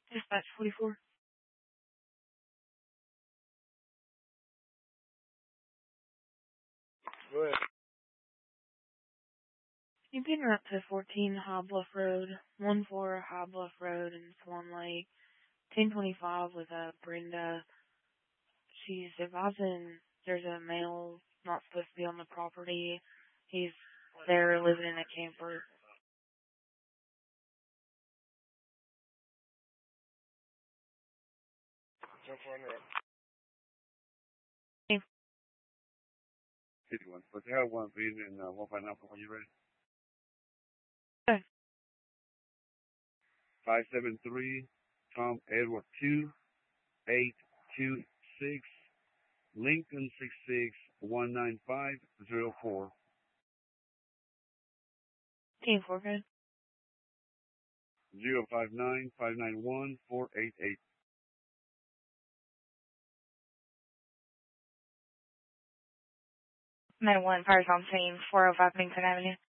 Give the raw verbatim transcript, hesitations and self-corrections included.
Dispatch forty-four. Go ahead. You can route to fourteen High Bluff Road, one four High Bluff Road in Swan Lake, ten twenty-five with uh, Brenda. She's advising there's a male not supposed to be on the property. He's there living in a camper. Jump on her. Hey. fifty-one. But they have one being in uh, one five nine when you ready. Okay. five seven three, Tom Edward two, eight two six, Lincoln six six, one nine five zero four. Team four, good. zero five nine, five nine one, four eight eight. nine one, Fire Tom Scene, four oh five Minton Avenue.